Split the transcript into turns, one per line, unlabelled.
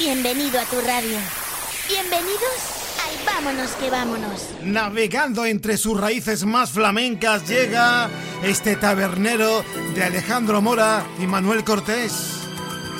Bienvenido a tu radio. Bienvenidos al Vámonos que vámonos.
Navegando entre sus raíces más flamencas llega este tabernero de Alejandro Mora y Manuel Cortés.